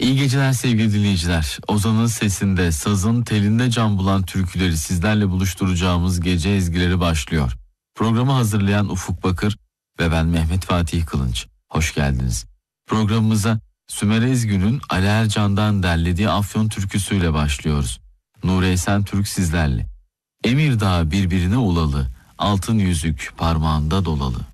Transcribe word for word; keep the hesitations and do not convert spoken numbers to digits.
İyi geceler sevgili dinleyiciler. Ozan'ın sesinde, sazın telinde can bulan türküleri sizlerle buluşturacağımız gece ezgileri başlıyor. Programı hazırlayan Ufuk Bakır ve ben Mehmet Fatih Kılınç. Hoş geldiniz. Programımıza Sümer Ezgün'ün Ali Ercan'dan derlediği Afyon türküsüyle başlıyoruz. Nuri Esen Türk sizlerle. Emir Dağı birbirine ulalı, altın yüzük parmağında dolalı.